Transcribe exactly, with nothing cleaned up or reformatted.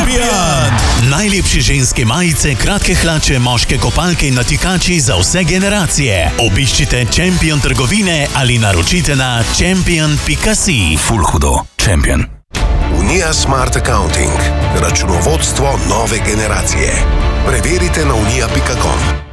Champion! Najlepše ženske majice, kratke hlače, moške kopalke in natikači za vse generacije. Obiščite Champion trgovine ali naročite na champion pika si. Ful hudo. Champion. Unija Smart Accounting. Računovodstvo nove generacije. Preverite na unija pika com.